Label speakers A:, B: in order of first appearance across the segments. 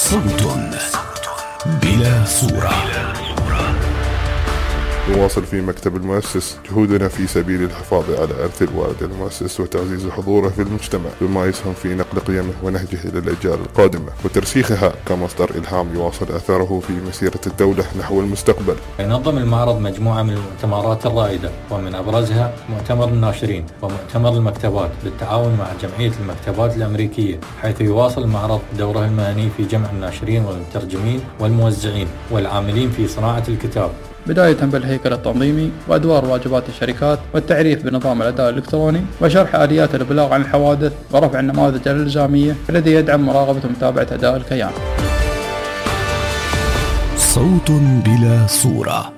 A: صوت بلا صورة.
B: نواصل في مكتب المؤسس جهودنا في سبيل الحفاظ على إرث الوالد المؤسس وتعزيز حضوره في المجتمع بما يسهم في نقل قيمه ونهجه إلى الأجيال القادمة وترسيخها كمصدر إلهام يواصل أثره في مسيرة الدولة نحو المستقبل.
C: ينظم المعرض مجموعة من المؤتمرات الرائدة ومن أبرزها مؤتمر الناشرين ومؤتمر المكتبات بالتعاون مع جمعية المكتبات الأمريكية، حيث يواصل المعرض دوره المهني في جمع الناشرين والمترجمين والموزعين والعاملين في صناعة الكتاب،
D: بداية بالهيكل التنظيمي وأدوار واجبات الشركات والتعريف بنظام الأداء الإلكتروني وشرح آليات الإبلاغ عن الحوادث ورفع النماذج الإلزامية الذي يدعم مراقبة ومتابعة أداء الكيان.
A: صوت بلا صورة.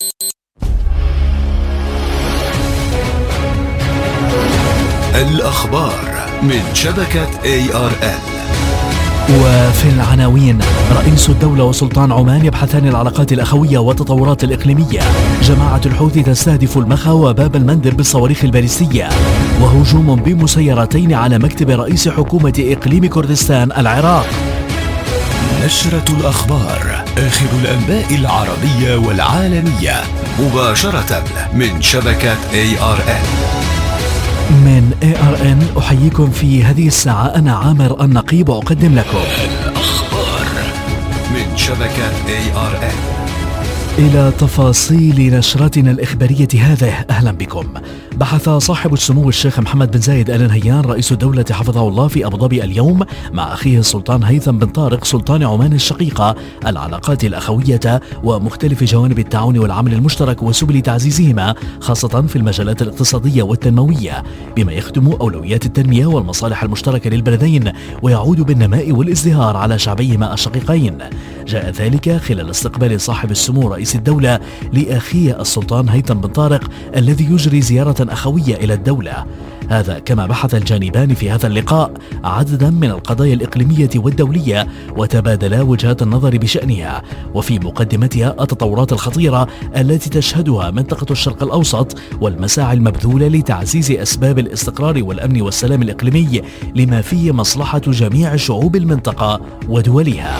A: الأخبار من شبكة ARN.
E: وفي العناوين: رئيس الدولة وسلطان عمان يبحثان العلاقات الأخوية والتطورات الإقليمية. جماعة الحوثي تستهدف المخا وباب المندب بالصواريخ الباليستية. وهجوم بمسيرتين على مكتب رئيس حكومة إقليم كردستان العراق.
A: نشرة الأخبار، آخر الأنباء العربية والعالمية مباشرة من شبكة ARN.
E: من ARN أحييكم في هذه الساعة. أنا عامر النقيب وأقدم لكم
A: الأخبار من شبكة ARN.
E: إلى تفاصيل نشرتنا الإخبارية هذه، أهلا بكم. بحث صاحب السمو الشيخ محمد بن زايد آل نهيان رئيس الدولة حفظه الله في أبوظبي اليوم مع أخيه السلطان هيثم بن طارق سلطان عمان الشقيقة العلاقات الأخوية ومختلف جوانب التعاون والعمل المشترك وسبل تعزيزهما، خاصة في المجالات الاقتصادية والتنموية، بما يخدم أولويات التنمية والمصالح المشتركة للبلدين ويعود بالنماء والازدهار على شعبيهما الشقيقين. جاء ذلك خلال استقبال صاحب السمو رئيس الدولة لأخيه السلطان هيثم بن طارق الذي يجري زيارة أخوية إلى الدولة. هذا كما بحث الجانبان في هذا اللقاء عددا من القضايا الإقليمية والدولية وتبادلا وجهات النظر بشأنها، وفي مقدمتها التطورات الخطيرة التي تشهدها منطقة الشرق الأوسط والمساعي المبذولة لتعزيز أسباب الاستقرار والأمن والسلام الإقليمي لما فيه مصلحة جميع شعوب المنطقة ودولها.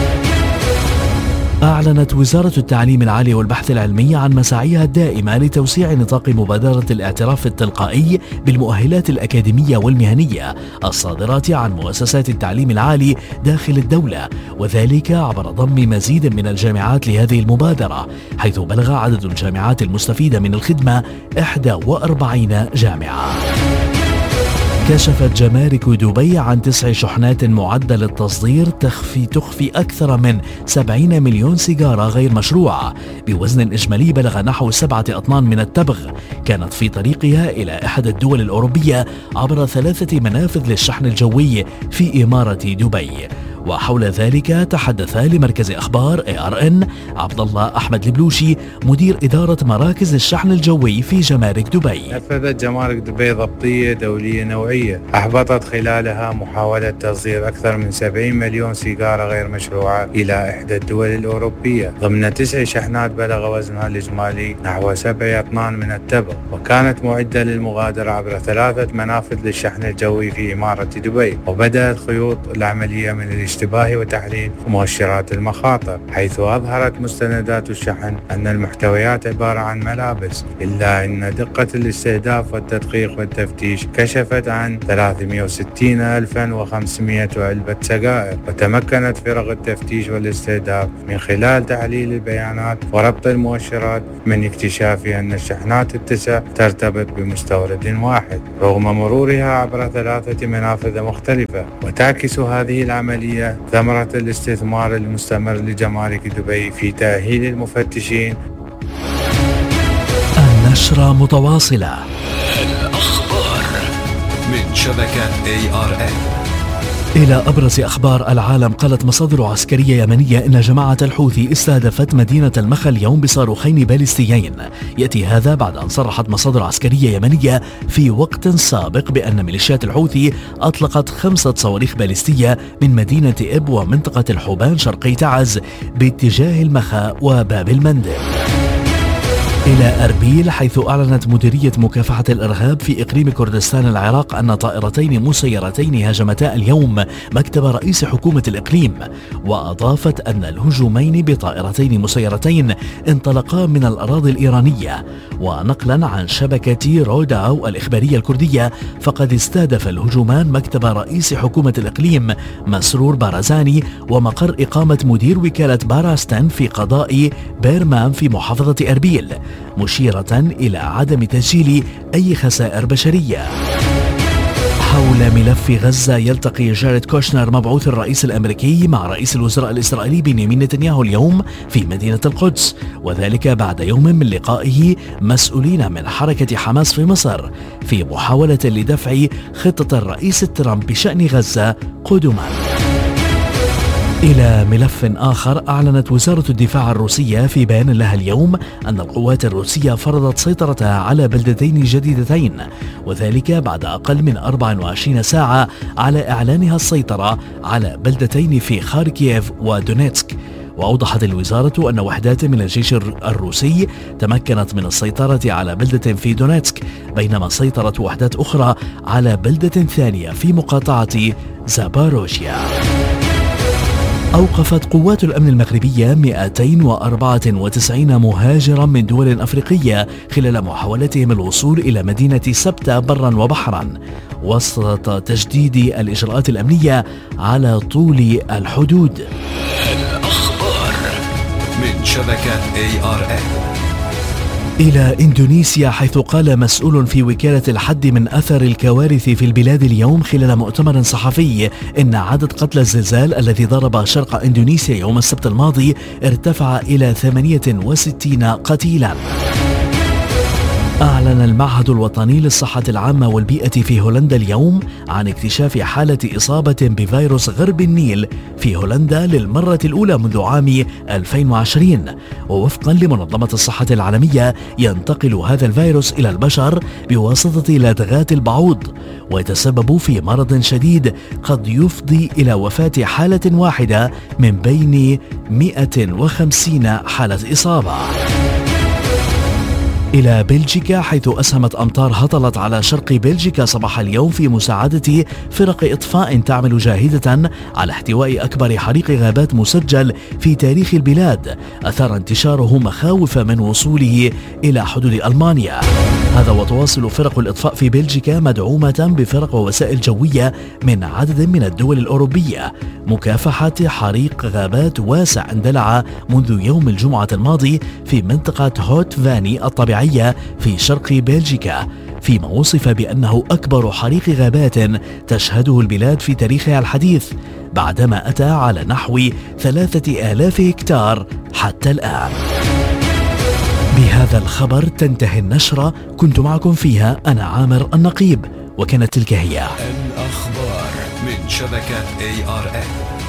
E: أعلنت وزارة التعليم العالي والبحث العلمي عن مساعيها الدائمة لتوسيع نطاق مبادرة الاعتراف التلقائي بالمؤهلات الأكاديمية والمهنية الصادرة عن مؤسسات التعليم العالي داخل الدولة، وذلك عبر ضم مزيد من الجامعات لهذه المبادرة، حيث بلغ عدد الجامعات المستفيدة من الخدمة 41 جامعة. كشفت جمارك دبي عن 9 شحنات معدة للتصدير تخفي أكثر من 70 مليون سيجارة غير مشروعة بوزن إجمالي بلغ نحو 7 أطنان من التبغ، كانت في طريقها إلى إحدى الدول الأوروبية عبر 3 منافذ للشحن الجوي في إمارة دبي. وحول ذلك تحدث لمركز أخبار ARN عبد الله أحمد البلوشي مدير إدارة مراكز الشحن الجوي في جمارك دبي.
F: نفذت جمارك دبي ضبطية دولية نوعية أحبطت خلالها محاولة تصدير أكثر من 70 مليون سيجارة غير مشروعة إلى إحدى الدول الأوروبية ضمن 9 شحنات بلغ وزنها الإجمالي نحو 7 أطنان من التبغ، وكانت معدة للمغادرة عبر 3 منافذ للشحن الجوي في إمارة دبي. وبدأت خيوط العملية من الاشتباه وتحليل مؤشرات المخاطر، حيث أظهرت مستندات الشحن أن المحتويات عبارة عن ملابس، إلا أن دقة الاستهداف والتدقيق والتفتيش كشفت عن 360,500 علبة سجائر. وتمكنت فرق التفتيش والاستهداف من خلال تحليل البيانات وربط المؤشرات من اكتشاف أن الشحنات ال9 ترتبط بمستورد واحد رغم مرورها عبر 3 منافذ مختلفة. وتعكس هذه العملية ثمرة الاستثمار المستمر لجمارك دبي في تأهيل المفتشين.
E: النشرة متواصلة.
A: الأخبار من شبكة ARN.
E: إلى أبرز أخبار العالم. قالت مصادر عسكرية يمنية إن جماعة الحوثي استهدفت مدينة المخا اليوم بصاروخين باليستيين. يأتي هذا بعد أن صرحت مصادر عسكرية يمنية في وقت سابق بأن ميليشيات الحوثي أطلقت 5 صواريخ باليستية من مدينة إب ومنطقة الحوبان شرقي تعز باتجاه المخا وباب المندب. إلى أربيل، حيث أعلنت مديرية مكافحة الإرهاب في إقليم كردستان العراق أن طائرتين مسيرتين هاجمتا اليوم مكتب رئيس حكومة الإقليم، وأضافت أن الهجومين بطائرتين مسيرتين انطلقا من الأراضي الإيرانية. ونقلا عن شبكة روداو الإخبارية الكردية، فقد استهدف الهجومان مكتب رئيس حكومة الإقليم مسرور بارزاني ومقر إقامة مدير وكالة باراستان في قضاء بيرمان في محافظة أربيل، مشيرة إلى عدم تسجيل أي خسائر بشرية. حول ملف غزة، يلتقي جاريد كوشنر مبعوث الرئيس الأمريكي مع رئيس الوزراء الإسرائيلي بنيامين نتنياهو اليوم في مدينة القدس، وذلك بعد يوم من لقائه مسؤولين من حركة حماس في مصر في محاولة لدفع خطة الرئيس ترامب بشأن غزة قدما. إلى ملف آخر، أعلنت وزارة الدفاع الروسية في بيان لها اليوم أن القوات الروسية فرضت سيطرتها على بلدتين جديدتين، وذلك بعد أقل من 24 ساعة على إعلانها السيطرة على بلدتين في خاركييف ودونيتسك. وأوضحت الوزارة أن وحدات من الجيش الروسي تمكنت من السيطرة على بلدة في دونيتسك، بينما سيطرت وحدات أخرى على بلدة ثانية في مقاطعة زاباروجيا. أوقفت قوات الأمن المغربية 294 مهاجرا من دول أفريقية خلال محاولتهم الوصول إلى مدينة سبتة برا وبحرا، وسط تجديد الإجراءات الأمنية على طول الحدود.
A: الأخبار من شبكة ARN.
E: إلى إندونيسيا، حيث قال مسؤول في وكالة الحد من أثر الكوارث في البلاد اليوم خلال مؤتمر صحفي إن عدد قتلى الزلزال الذي ضرب شرق إندونيسيا يوم السبت الماضي ارتفع إلى 68 قتيلا. أعلن المعهد الوطني للصحة العامة والبيئة في هولندا اليوم عن اكتشاف حالة إصابة بفيروس غرب النيل في هولندا للمرة الأولى منذ عام 2020. ووفقا لمنظمة الصحة العالمية، ينتقل هذا الفيروس إلى البشر بواسطة لدغات البعوض، ويتسبب في مرض شديد قد يفضي إلى وفاة حالة واحدة من بين 150 حالة إصابة. إلى بلجيكا، حيث أسهمت أمطار هطلت على شرق بلجيكا صباح اليوم في مساعدة فرق إطفاء تعمل جاهدة على احتواء أكبر حريق غابات مسجل في تاريخ البلاد، أثار انتشاره مخاوف من وصوله إلى حدود ألمانيا. هذا وتواصل فرق الإطفاء في بلجيكا مدعومة بفرق ووسائل جوية من عدد من الدول الأوروبية مكافحة حريق غابات واسع اندلع منذ يوم الجمعة الماضي في منطقة هوت فاني الطبيعية في شرق بلجيكا، فيما وصف بأنه أكبر حريق غابات تشهده البلاد في تاريخها الحديث، بعدما أتى على نحو 3000 هكتار حتى الآن. بهذا الخبر تنتهي النشرة، كنت معكم فيها أنا عامر النقيب، وكانت تلك هي
A: الأخبار من شبكة ARN.